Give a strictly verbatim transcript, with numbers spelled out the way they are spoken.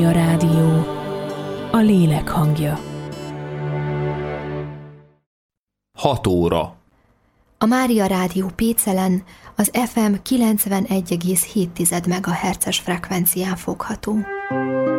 A rádió, a lélek hangja. hat óra. A Mária Rádió Pécelen az ef em kilencvenegy egész hét megahertzes frekvencián fogható.